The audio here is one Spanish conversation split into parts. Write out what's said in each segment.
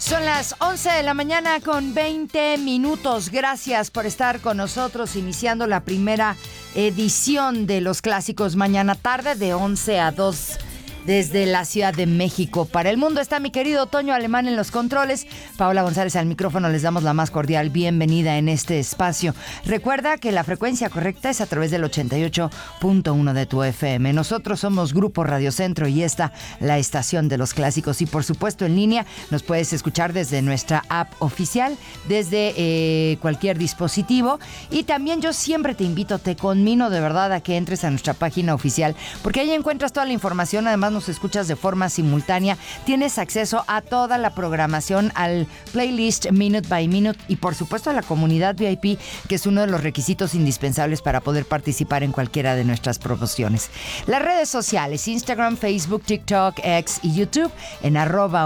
Son las 11 de la mañana con 20 minutos. Gracias por estar con nosotros iniciando la primera edición de los clásicos mañana tarde de 11 a 2 desde la Ciudad de México. Para el mundo está mi querido Toño Alemán en los controles. Paola González al micrófono. Les damos la más cordial bienvenida en este espacio. Recuerda que la frecuencia correcta es a través del 88.1 de tu FM. Nosotros somos Grupo Radio Centro y esta la estación de los clásicos. Y por supuesto en línea nos puedes escuchar desde nuestra app oficial, desde cualquier dispositivo. Y también yo siempre te invito, te conmino de verdad a que entres a nuestra página oficial, porque ahí encuentras toda la información. Además nos escuchas de forma simultánea, tienes acceso a toda la programación, al playlist Minute by Minute y por supuesto a la comunidad VIP, que es uno de los requisitos indispensables para poder participar en cualquiera de nuestras promociones. Las redes sociales, Instagram, Facebook, TikTok, X y YouTube en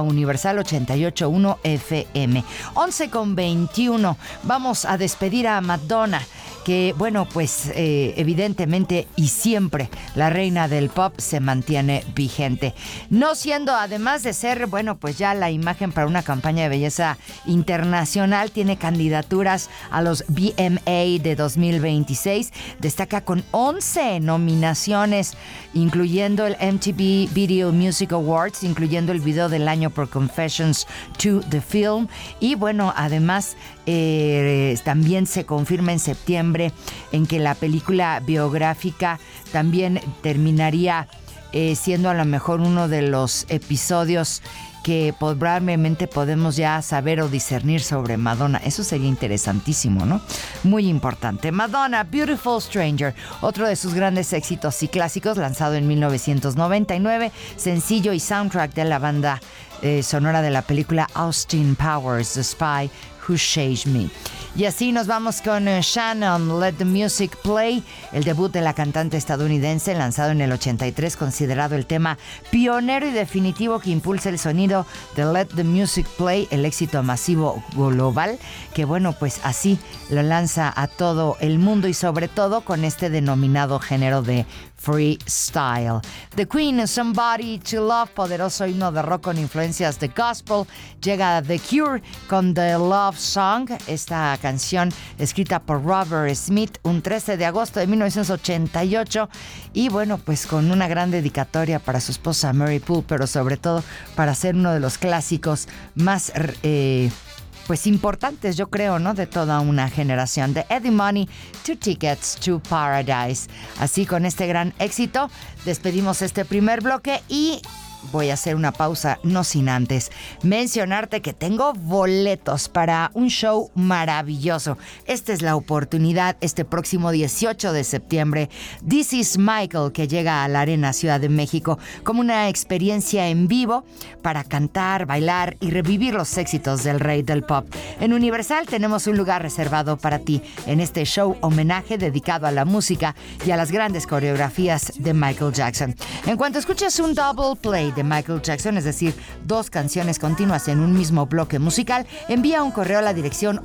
@universal881fm. 11:21. Vamos a despedir a Madonna, que bueno, pues evidentemente y siempre la reina del pop se mantiene vigente. No siendo, además de ser, bueno, pues ya la imagen para una campaña de belleza internacional, tiene candidaturas a los VMA de 2026. Destaca con 11 nominaciones, incluyendo el MTV Video Music Awards, incluyendo el video del año por Confessions to the Film. Y bueno, además también se confirma en septiembre en que la película biográfica también terminaría siendo a lo mejor uno de los episodios que probablemente podemos ya saber o discernir sobre Madonna. Eso sería interesantísimo, ¿no? Muy importante. Madonna, Beautiful Stranger, otro de sus grandes éxitos y clásicos, lanzado en 1999, sencillo y soundtrack de la banda sonora de la película Austin Powers, The Spy Who Saved Me. Y así nos vamos con Shannon, Let the Music Play, el debut de la cantante estadounidense, lanzado en el 83, considerado el tema pionero y definitivo que impulsa el sonido de Let the Music Play, el éxito masivo global, que bueno, pues así lo lanza a todo el mundo y sobre todo con este denominado género de freestyle. The Queen, Somebody to Love, poderoso himno de rock con influencias de gospel. Llega The Cure con The Love Song, esta canción escrita por Robert Smith un 13 de agosto de 1988 y bueno, pues con una gran dedicatoria para su esposa Mary Poole, pero sobre todo para ser uno de los clásicos más pues importantes, yo creo, ¿no? De toda una generación. De Eddie Money, Two Tickets to Paradise. Así, con este gran éxito, despedimos este primer bloque y voy a hacer una pausa, no sin antes mencionarte que tengo boletos para un show maravilloso. Esta es la oportunidad, este próximo 18 de septiembre, This is Michael, que llega a la Arena Ciudad de México como una experiencia en vivo para cantar, bailar y revivir los éxitos del rey del pop. En Universal tenemos un lugar reservado para ti en este show homenaje dedicado a la música y a las grandes coreografías de Michael Jackson. En cuanto escuches un double play de Michael Jackson, es decir, dos canciones continuas en un mismo bloque musical, envía un correo a la dirección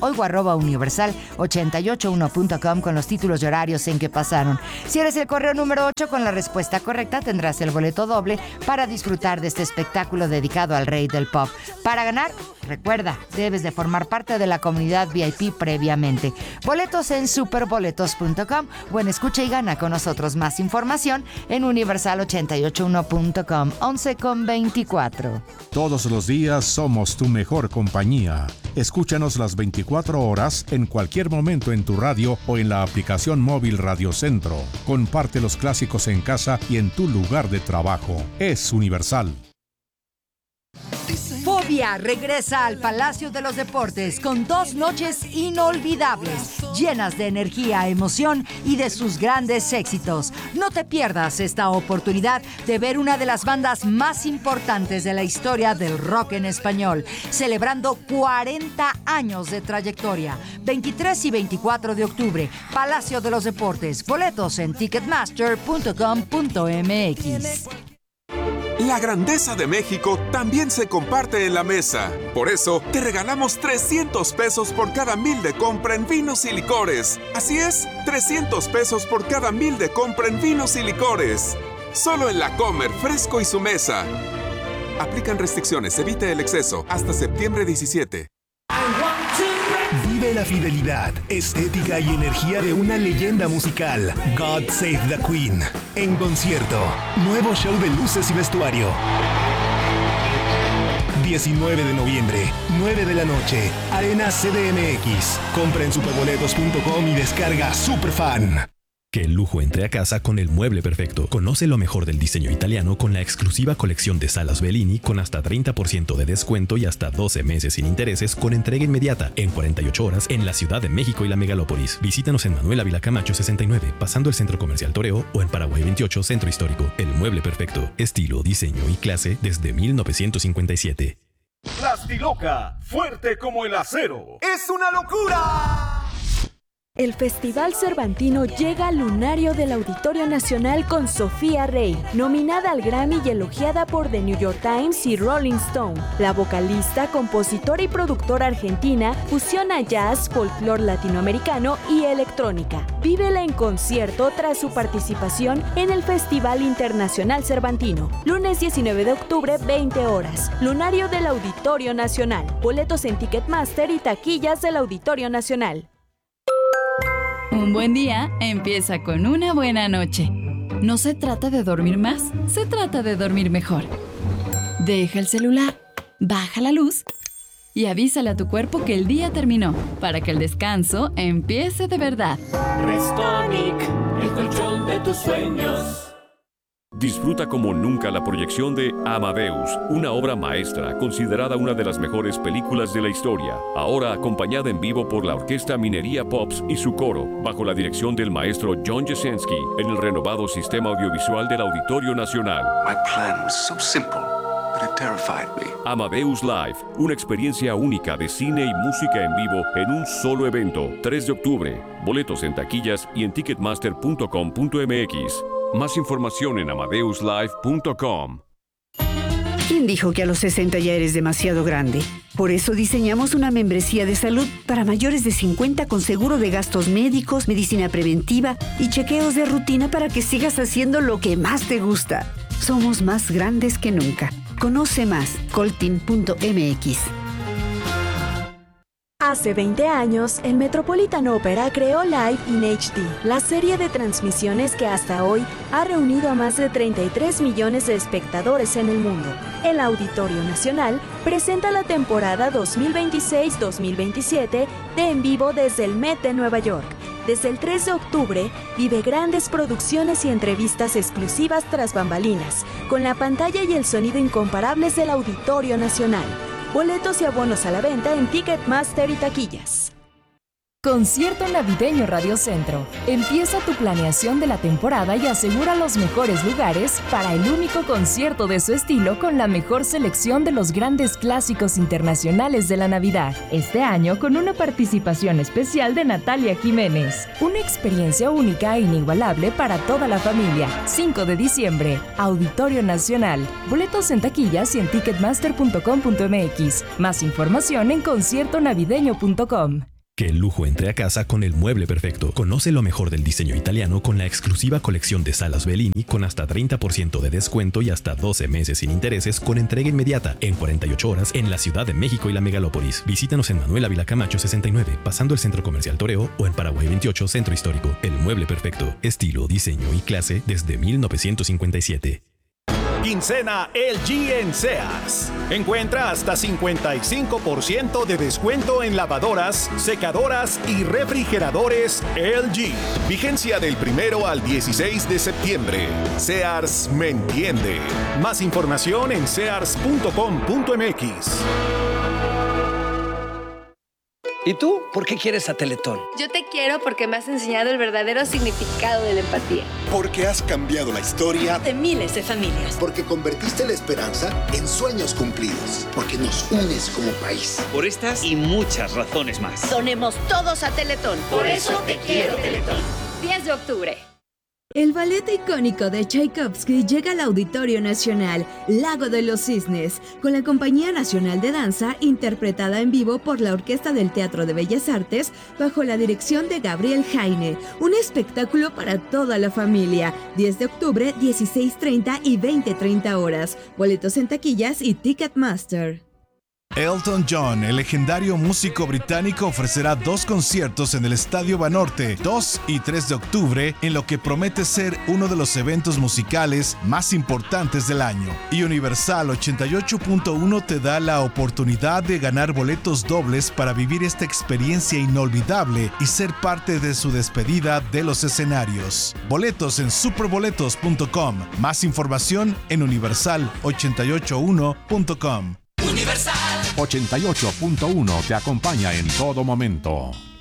oigo@universal881.com con los títulos y horarios en que pasaron. Si eres el correo número 8 con la respuesta correcta, tendrás el boleto doble para disfrutar de este espectáculo dedicado al rey del pop. Para ganar, recuerda, debes de formar parte de la comunidad VIP previamente. Boletos en superboletos.com. Buen escucha y gana con nosotros. Más información en universal881.com. 11:24. Todos los días somos tu mejor compañía. Escúchanos las 24 horas en cualquier momento en tu radio o en la aplicación móvil Radio Centro. Comparte los clásicos en casa y en tu lugar de trabajo. Es Universal. Fobia regresa al Palacio de los Deportes con 2 noches inolvidables, llenas de energía, emoción y de sus grandes éxitos. No te pierdas esta oportunidad de ver una de las bandas más importantes de la historia del rock en español, celebrando 40 años de trayectoria. 23 y 24 de octubre, Palacio de los Deportes. Boletos en ticketmaster.com.mx. La grandeza de México también se comparte en la mesa. Por eso, te regalamos 300 pesos por cada 1,000 de compra en vinos y licores. Así es, 300 pesos por cada 1,000 de compra en vinos y licores. Solo en La Comer, Fresco y Su Mesa. Aplican restricciones, evite el exceso. Hasta septiembre 17. Vive la fidelidad, estética y energía de una leyenda musical, God Save the Queen, en concierto. Nuevo show de luces y vestuario. 19 de noviembre, 9 de la noche, Arena CDMX. Compra en superboletos.com y descarga Superfan. Que el lujo entre a casa con el mueble perfecto. Conoce lo mejor del diseño italiano con la exclusiva colección de salas Bellini con hasta 30% de descuento y hasta 12 meses sin intereses con entrega inmediata en 48 horas en la Ciudad de México y la Megalópolis. Visítanos en Manuel Ávila Camacho 69, pasando el Centro Comercial Toreo, o en Paraguay 28, Centro Histórico. El mueble perfecto. Estilo, diseño y clase desde 1957. Plastiloca, fuerte como el acero. ¡Es una locura! El Festival Cervantino llega al lunario del Auditorio Nacional con Sofía Rey, nominada al Grammy y elogiada por The New York Times y Rolling Stone. La vocalista, compositora y productora argentina fusiona jazz, folclore latinoamericano y electrónica. Vívela en concierto tras su participación en el Festival Internacional Cervantino. Lunes 19 de octubre, 20 horas. Lunario del Auditorio Nacional. Boletos en Ticketmaster y taquillas del Auditorio Nacional. Un buen día empieza con una buena noche. No se trata de dormir más, se trata de dormir mejor. Deja el celular, baja la luz y avísale a tu cuerpo que el día terminó, para que el descanso empiece de verdad. Restonic, el colchón de tus sueños. Disfruta como nunca la proyección de Amadeus, una obra maestra considerada una de las mejores películas de la historia, ahora acompañada en vivo por la Orquesta Minería Pops y su coro, bajo la dirección del maestro John Jasenski, en el renovado Sistema Audiovisual del Auditorio Nacional. My plan was so simple, but it terrified me. Amadeus Live, una experiencia única de cine y música en vivo en un solo evento, 3 de octubre. Boletos en taquillas y en ticketmaster.com.mx. Más información en amadeuslive.com. ¿Quién dijo que a los 60 ya eres demasiado grande? Por eso diseñamos una membresía de salud para mayores de 50 con seguro de gastos médicos, medicina preventiva y chequeos de rutina para que sigas haciendo lo que más te gusta. Somos más grandes que nunca. Conoce más, coltin.mx. Hace 20 años, el Metropolitan Opera creó Live in HD, la serie de transmisiones que hasta hoy ha reunido a más de 33 millones de espectadores en el mundo. El Auditorio Nacional presenta la temporada 2026-2027 de En Vivo desde el Met de Nueva York. Desde el 3 de octubre, vive grandes producciones y entrevistas exclusivas tras bambalinas, con la pantalla y el sonido incomparables del Auditorio Nacional. Boletos y abonos a la venta en Ticketmaster y taquillas. Concierto Navideño Radio Centro. Empieza tu planeación de la temporada y asegura los mejores lugares para el único concierto de su estilo con la mejor selección de los grandes clásicos internacionales de la Navidad. Este año con una participación especial de Natalia Jiménez. Una experiencia única e inigualable para toda la familia. 5 de diciembre, Auditorio Nacional. Boletos en taquillas y en ticketmaster.com.mx. Más información en conciertonavideño.com. Que el lujo entre a casa con el mueble perfecto. Conoce lo mejor del diseño italiano con la exclusiva colección de salas Bellini con hasta 30% de descuento y hasta 12 meses sin intereses con entrega inmediata en 48 horas en la Ciudad de México y la Megalópolis. Visítanos en Manuel Ávila Camacho 69, pasando el Centro Comercial Toreo, o en Paraguay 28, Centro Histórico. El mueble perfecto. Estilo, diseño y clase desde 1957. Quincena LG en Sears. Encuentra hasta 55% de descuento en lavadoras, secadoras y refrigeradores LG. Vigencia del 1 al 16 de septiembre. Sears me entiende. Más información en sears.com.mx. ¿Y tú? ¿Por qué quieres a Teletón? Yo te quiero porque me has enseñado el verdadero significado de la empatía. Porque has cambiado la historia de miles de familias. Porque convertiste la esperanza en sueños cumplidos. Porque nos unes como país. Por estas y muchas razones más. Donemos todos a Teletón. Por eso te quiero, Teletón. 10 de octubre. El ballet icónico de Tchaikovsky llega al Auditorio Nacional, Lago de los Cisnes, con la Compañía Nacional de Danza, interpretada en vivo por la Orquesta del Teatro de Bellas Artes, bajo la dirección de Gabriel Jaine. Un espectáculo para toda la familia. 10 de octubre, 16:30 y 20:30 horas. Boletos en taquillas y Ticketmaster. Elton John, el legendario músico británico, ofrecerá 2 conciertos en el Estadio Banorte, 2 y 3 de octubre, en lo que promete ser uno de los eventos musicales más importantes del año. Y Universal 88.1 te da la oportunidad de ganar boletos dobles para vivir esta experiencia inolvidable y ser parte de su despedida de los escenarios. Boletos en superboletos.com. Más información en universal881.com. Universal 88.1 te acompaña en todo momento.